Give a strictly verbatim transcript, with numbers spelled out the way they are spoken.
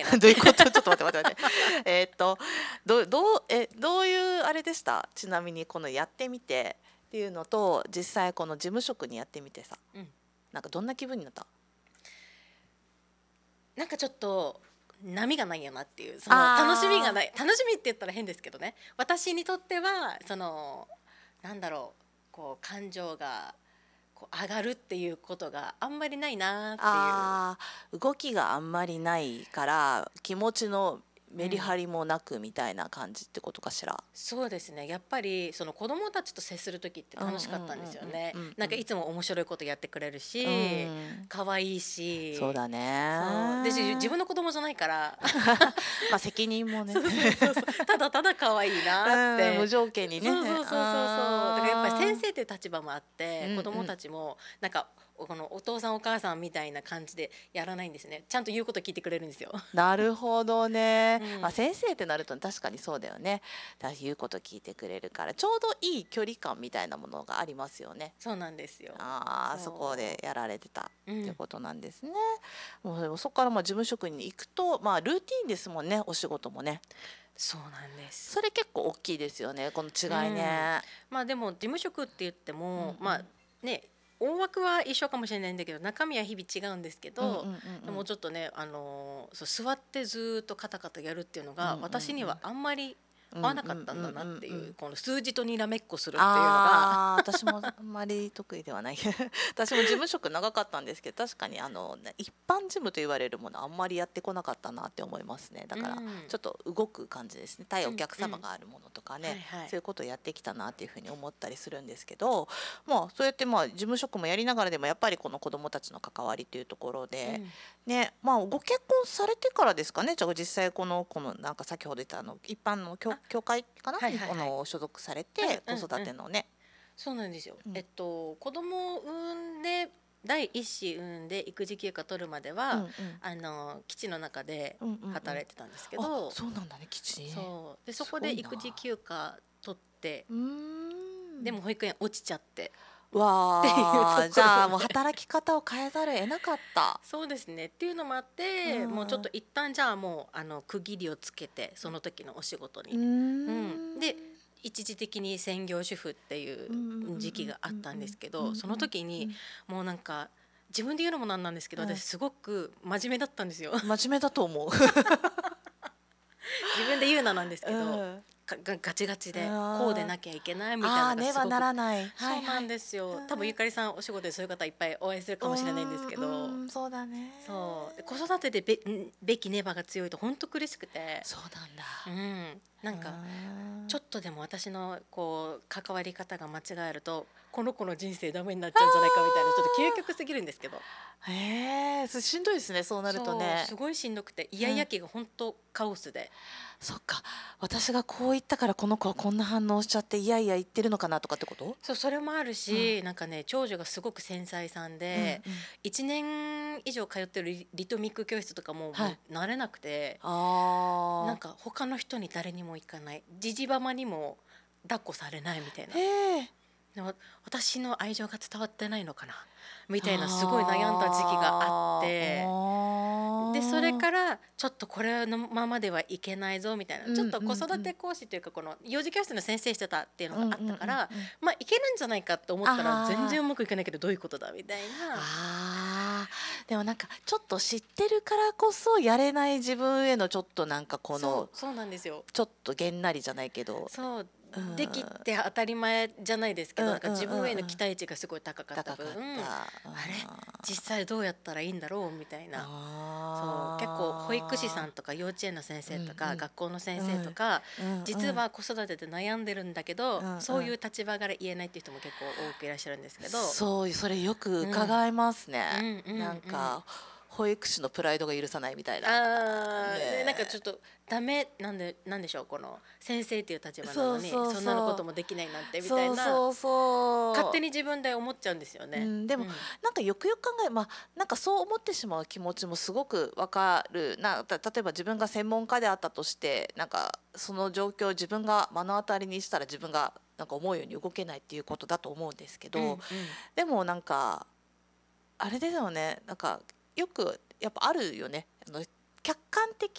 などういうことちょっと待って待って待ってえーっとどどうえどういうあれでした？ちなみにこのやってみてっていうのと実際この事務職にやってみてさ、 うん、 なんかどんな気分になった？ なんかちょっと波がないよなっていう、その楽しみがあない、楽しみって言ったら変ですけどね、私にとってはそのなんだろう、こう感情がこう上がるっていうことがあんまりないなっていう。 あー動きがあんまりないから気持ちのメリハリもなくみたいな感じってことかしら。 そうですね、やっぱりその子供たちと接する時って楽しかったんですよね。 うんうんうんうんうんなんかいつも面白いことやってくれるうし、 ん可愛いし。 そうだそうで、じ自ね。 分の子供じゃないからまあ責任もねそうそうそうそう、ただただ可愛いなっうん無て。 条件にね。 そうそうそうそうそう、だからやっぱり先あ生という立場もあっーて、子供たちもなんかこのお父さんお母さんみたいな感じでやらないんですね。ちゃんと言うこと聞いてくれるんですよ。 なるほどね。 うん、 まあ、先生ってなると確かにそうだよね。だ言うこと聞いてくれるからちょうどいい距離感みたいなものがありますよね。 そうなんですよ。 ああ、そこでそやられてたう、うん、 っていうことなんですね。もうでもそこからまあ事務職に行くと、まあルーティンですもんね、お仕事もね。 そうなんです。 それ結構大きいですよね、このう違いん、 ね。 まあでも事務職って言ってうんうも、 んまあね、大枠は一緒かもしれないんだけど中身は日々違うんですけど、 うんうんうんうんでもちょっとね、あのーそう座ってずーっとカタカタやるっていうのがうんうんうん私にはあんまりうん合わなかったんだなっていう、 うんうんうんうんこの数字とにらめっこするっていうのがああ、私もあんまり得意ではない。私も事務職長かったんですけど、確かにあのね一般事務と言われるものあんまりやってこなかったなって思いますね。だうん、 からちょっと動く感じですね。対お客うんうん、 様があるものとかね、 はいはい、 そういうことをやってきたなっていうふうに思ったりするんですけど、まあそうやってまあ事務職もやりながらでもやっぱりこの子どもたちの関わりというところで、 うんね、まあご結婚されてからですかね。じゃあ実際このこのなんか先ほど言ったあの一般の教あ、 教会かなはいはいはい、 にこの所属されうんて子育うんうん、 てのね。 そうなんですよ。 うんえっと子供を産んで第一子産んで育児休暇取るまでは、 うんうんあの基地の中でうんうんうん。 働いてたんですけあ、 ど、 そうなんだね、基地ね。 そうでそこですごいな。 育児休暇取って、 うーん。 でも保育園落ちちゃってっていうとわあ、じころゃあもうで働き方を変えざるを得なかった。 そうですねっていうのもあっうて、もうちょっん。 と一旦じゃあもうあの区切りをつけてその時のお仕事うーに、うん、でん。 一時的に専業主婦っていううんうんうんうん時期があったんですけど、 うんうんその時にうんもうなんか自分で言うのもなんなんですけど、 うん私すごく真面目だったんですよ。 真面目だと思う。 自分で言うのなんですうけど、 ん。 ががガチガチでこうであなきゃいけないみたいなあー、 のがねはなすごく。 らない。はいはい。 そうなんですよ。多分うんゆかりさんお仕事でそういう方いっぱいお会いするうかもしれないんですけんど、 うん、そうだね。 そうで子育てでべんべきネバが強いと本当苦しくて、 そうなんだ。 うん、なんかちょっとでも私のこう関わり方が間違えるとこの子の人生ダメになっちゃうんじゃないかみたいな、ちょっと究極すぎるんですけど、 へえ、それしんどいですね、そうなるとね。 そうすごいしんどくてイヤイヤ期が本当カオスで、 そっか、私がこう言ったからこの子はこんな反応しちゃっていやいや言ってるのかなとかってこと？ そうそれもあるし、なんかね長女がすごく繊細さんで、 うんうん、 いちねん以上通ってるリリトミック教室とかももはい、 う慣れなくて、なんあか他の人に誰にも行かない、じじばまにも抱っこされないみたいな、 ーへえ、 でも私の愛情が伝わってないのかなみたいなすごい悩んだ時期があっあて、でそれかららちょっとこれのままではいけないぞみたいな、ちょっと子育て講師というかこの幼児教室の先生してたっていうのがあったから、まあいけるんじゃないかって思ったらあー全然うまくいかないけどどういうことだみたいな。 あーでもなんかちょっと知ってるからこそやれない自分へのちょっとなんかこのそうそうなんですよ。 ちょっとげんなりじゃないけど、 そううんできて当たり前じゃないですけど、 うんなんか自うんうんうん分への期待値がすごい高かった分、 高かった。 あれあ実際どうやったらいいんだろうみたいな。そう結構保育士さんとか幼稚園の先生とか、 うんうん学校の先生とか、 うん実は子育てで悩んでるんだけど、 うんうんそういう立場から言えないっていう人も結構多くいらっしゃるんですけど、 そうそれよく伺いますね、 うんうんうんなんか保育士のプライドが許さないみたいな、 あーねでなんかちょっとダメなんでなんでしょう、この先生っていう立場なのにそうそうそうそんなのこともできないなんてみたそういな、 そうそう勝手に自分で思っちゃうんですよね。 うん、でも、 うんなんかよくよく考えまあなんかそう思ってしまう気持ちもすごくわかるな。た例えば自分が専門家であったとしてなんかその状況を自分が目の当たりにしたら自分がなんか思うように動けないっていうことだと思うんですけど、 うんうんでもなんかあれですよね、なんかよくやっぱあるよね、あの客観的